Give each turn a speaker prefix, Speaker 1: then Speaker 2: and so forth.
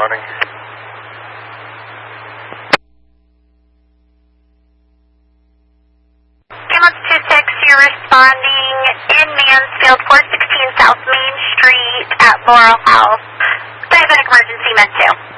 Speaker 1: responding.
Speaker 2: Ambulance 26, you're responding in Mansfield, 416 South Main Street at Laurel House. Diabetic emergency, med 2.